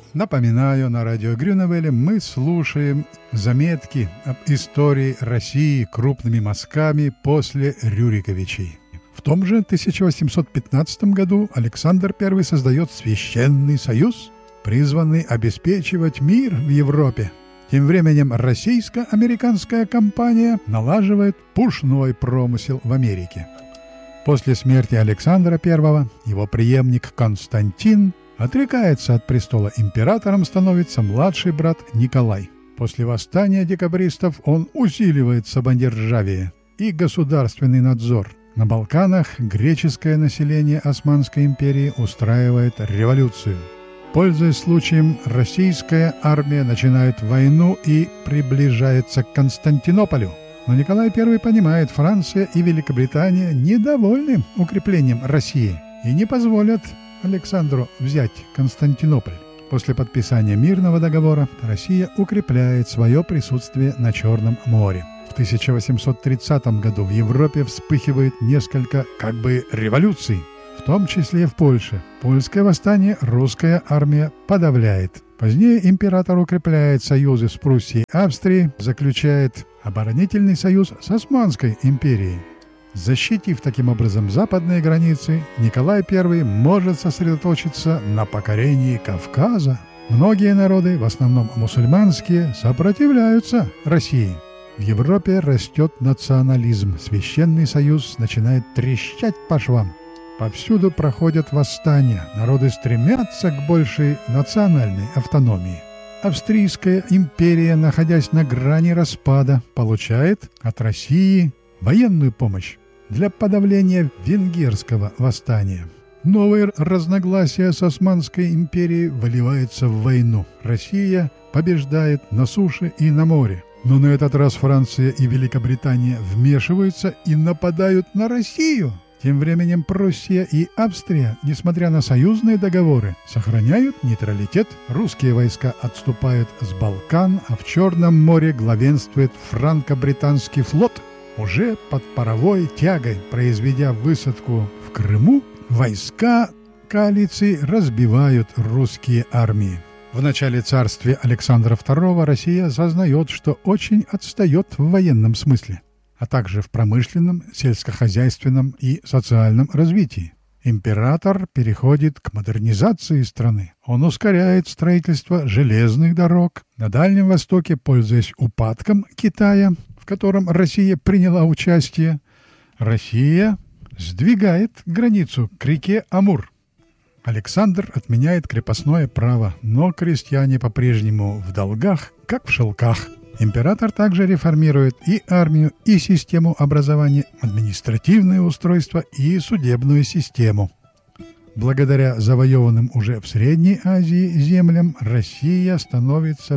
Напоминаю, на радио Грюневеле мы слушаем заметки об истории России крупными мазками после Рюриковичей. В том же 1815 году Александр I создает Священный Союз, призванный обеспечивать мир в Европе. Тем временем российско-американская компания налаживает пушной промысел в Америке. После смерти Александра I его преемник Константин отрекается от престола, императором становится младший брат Николай. После восстания декабристов он усиливает самодержавие и государственный надзор. На Балканах греческое население Османской империи устраивает революцию. Пользуясь случаем, российская армия начинает войну и приближается к Константинополю. Но Николай I понимает, Франция и Великобритания недовольны укреплением России и не позволят Александру взять Константинополь. После подписания мирного договора Россия укрепляет свое присутствие на Черном море. В 1830 году в Европе вспыхивает несколько революций, в том числе в Польше. Польское восстание русская армия подавляет. Позднее император укрепляет союзы с Пруссией и Австрией, заключает оборонительный союз с Османской империей. Защитив таким образом западные границы, Николай I может сосредоточиться на покорении Кавказа. Многие народы, в основном мусульманские, сопротивляются России. В Европе растет национализм. Священный Союз начинает трещать по швам. Повсюду проходят восстания. Народы стремятся к большей национальной автономии. Австрийская империя, находясь на грани распада, получает от России военную помощь для подавления венгерского восстания. Новые разногласия с Османской империей выливаются в войну. Россия побеждает на суше и на море. Но на этот раз Франция и Великобритания вмешиваются и нападают на Россию. Тем временем Пруссия и Австрия, несмотря на союзные договоры, сохраняют нейтралитет. Русские войска отступают с Балкан, а в Черном море главенствует франко-британский флот. Уже под паровой тягой, произведя высадку в Крыму, войска коалиции разбивают русские армии. В начале царствия Александра II Россия сознает, что очень отстает в военном смысле, а также в промышленном, сельскохозяйственном и социальном развитии. Император переходит к модернизации страны. Он ускоряет строительство железных дорог. На Дальнем Востоке, пользуясь упадком Китая, в котором Россия приняла участие, Россия сдвигает границу к реке Амур. Александр отменяет крепостное право, но крестьяне по-прежнему в долгах, как в шелках. Император также реформирует и армию, и систему образования, административное устройство и судебную систему. Благодаря завоеванным уже в Средней Азии землям Россия становится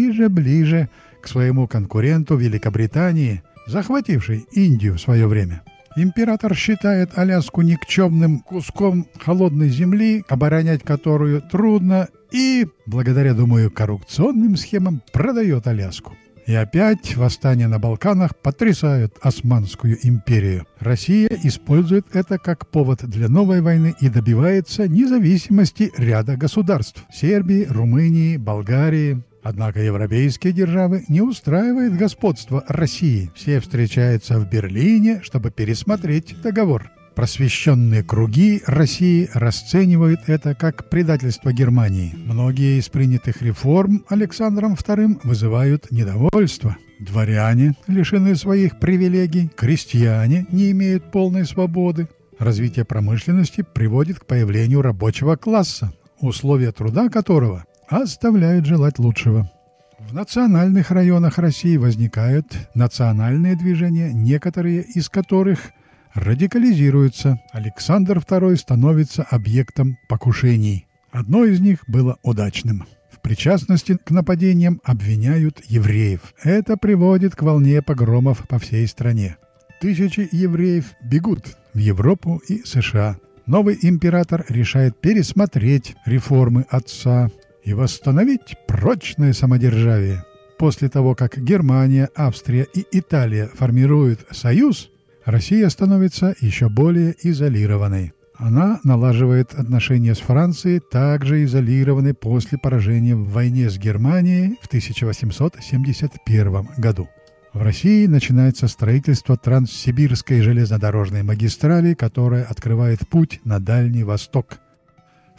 ближе к своему конкуренту Великобритании, захватившей Индию в свое время. Император считает Аляску никчемным куском холодной земли, оборонять которую трудно, и, благодаря, думаю, коррупционным схемам, продает Аляску. И опять восстания на Балканах потрясают Османскую империю. Россия использует это как повод для новой войны и добивается независимости ряда государств – Сербии, Румынии, Болгарии. Однако европейские державы не устраивает господство России. Все встречаются в Берлине, чтобы пересмотреть договор. Просвещенные круги России расценивают это как предательство Германии. Многие из принятых реформ Александром II вызывают недовольство. Дворяне лишены своих привилегий, крестьяне не имеют полной свободы. Развитие промышленности приводит к появлению рабочего класса, условия труда которого оставляют желать лучшего. В национальных районах России возникают национальные движения, некоторые из которых радикализируются. Александр II становится объектом покушений. Одно из них было удачным. В причастности к нападениям обвиняют евреев. Это приводит к волне погромов по всей стране. Тысячи евреев бегут в Европу и США. Новый император решает пересмотреть реформы отца и восстановить прочное самодержавие. После того, как Германия, Австрия и Италия формируют союз, Россия становится еще более изолированной. Она налаживает отношения с Францией, также изолированной после поражения в войне с Германией в 1871 году. В России начинается строительство Транссибирской железнодорожной магистрали, которая открывает путь на Дальний Восток. В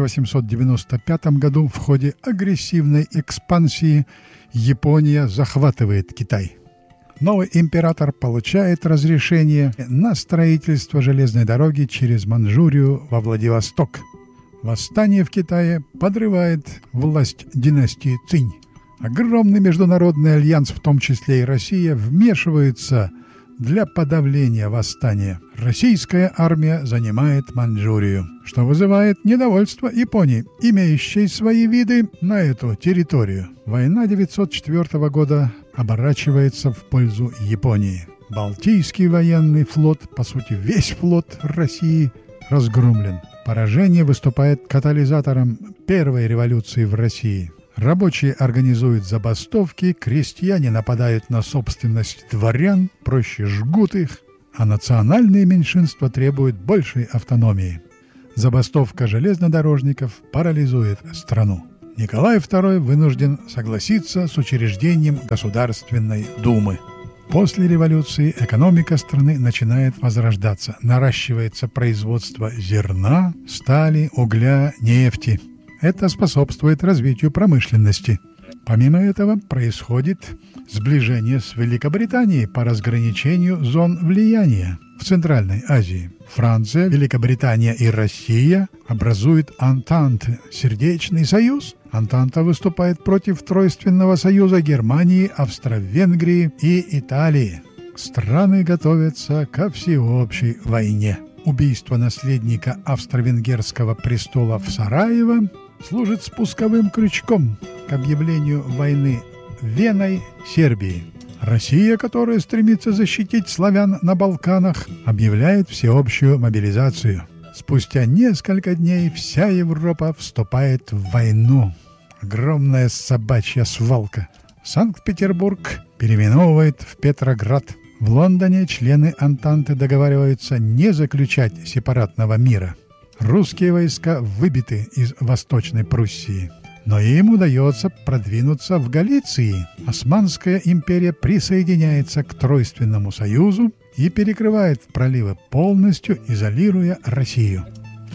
1895 году в ходе агрессивной экспансии Япония захватывает Китай. Новый император получает разрешение на строительство железной дороги через Манчжурию во Владивосток. Восстание в Китае подрывает власть династии Цинь. Огромный международный альянс, в том числе и Россия, вмешивается для подавления восстания. Российская армия занимает Манчжурию, что вызывает недовольство Японии, имеющей свои виды на эту территорию. Война 1904 года оборачивается в пользу Японии. Балтийский военный флот, по сути весь флот России, разгромлен. Поражение выступает катализатором первой революции в России. Рабочие организуют забастовки, крестьяне нападают на собственность дворян, проще жгут их, а национальные меньшинства требуют большей автономии. Забастовка железнодорожников парализует страну. Николай II вынужден согласиться с учреждением Государственной Думы. После революции экономика страны начинает возрождаться. Наращивается производство зерна, стали, угля, нефти. Это способствует развитию промышленности. Помимо этого происходит сближение с Великобританией по разграничению зон влияния в Центральной Азии. Франция, Великобритания и Россия образуют Антанте – сердечный союз. Антанта выступает против Тройственного союза Германии, Австро-Венгрии и Италии. Страны готовятся ко всеобщей войне. Убийство наследника австро-венгерского престола в Сараево служит спусковым крючком к объявлению войны Веной Сербии. Россия, которая стремится защитить славян на Балканах, объявляет всеобщую мобилизацию. Спустя несколько дней вся Европа вступает в войну. Огромная собачья свалка. Санкт-Петербург переименовывает в Петроград. В Лондоне члены Антанты договариваются не заключать сепаратного мира. Русские войска выбиты из Восточной Пруссии. Но им удается продвинуться в Галиции. Османская империя присоединяется к Тройственному союзу и перекрывает проливы полностью, изолируя Россию. В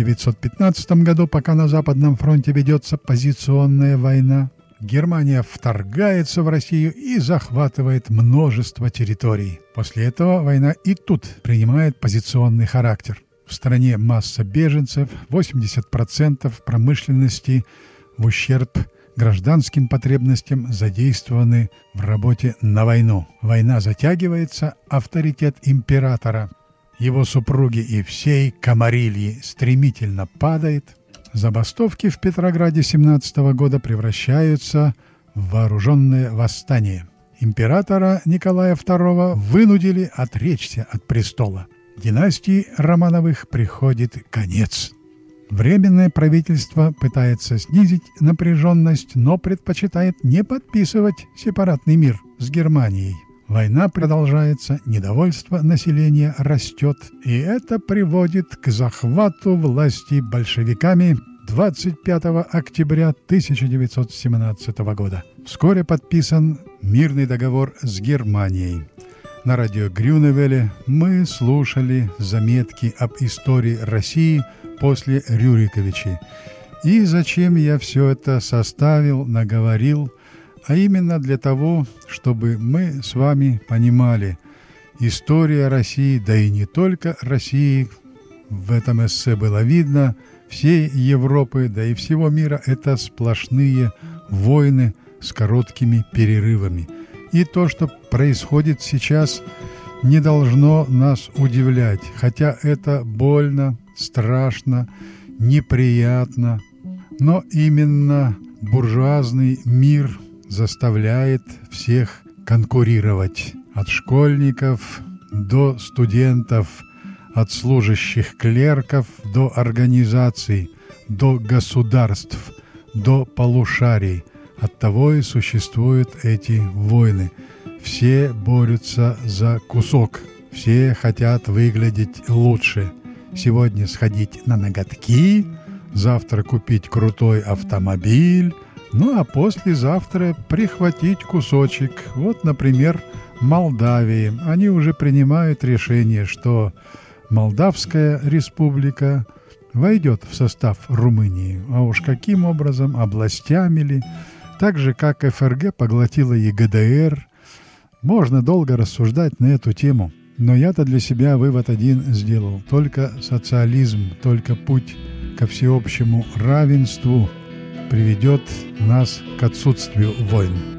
1915 году, пока на Западном фронте ведется позиционная война, Германия вторгается в Россию и захватывает множество территорий. После этого война и тут принимает позиционный характер. В стране масса беженцев, 80% промышленности в ущерб гражданским потребностям задействованы в работе на войну. Война затягивается, авторитет императора, его супруги и всей Камарильи стремительно падает. Забастовки в Петрограде 17 года превращаются в вооруженное восстание. Императора Николая II вынудили отречься от престола. Династии Романовых приходит конец. Временное правительство пытается снизить напряженность, но предпочитает не подписывать сепаратный мир с Германией. Война продолжается, недовольство населения растет, и это приводит к захвату власти большевиками 25 октября 1917 года. Вскоре подписан мирный договор с Германией. На радио Грюневеле мы слушали заметки об истории России после Рюриковичей. И зачем я все это составил, наговорил, а именно для того, чтобы мы с вами понимали, история России, да и не только России, в этом эссе было видно, всей Европы, да и всего мира – это сплошные войны с короткими перерывами. И то, что происходит сейчас, не должно нас удивлять, хотя это больно, страшно, неприятно, но именно буржуазный мир заставляет всех конкурировать. От школьников до студентов, от служащих клерков до организаций, до государств, до полушарий. Оттого и существуют эти войны. Все борются за кусок, все хотят выглядеть лучше. сегодня сходить на ноготки, завтра купить крутой автомобиль, ну а послезавтра прихватить кусочек. Вот, например, Молдавии. Они уже принимают решение, что Молдавская республика войдет в состав Румынии. А уж каким образом, областями ли, так же, как ФРГ поглотила и ГДР. Можно долго рассуждать на эту тему, но я-то для себя вывод один сделал. Только социализм, только путь ко всеобщему равенству приведет нас к отсутствию войн.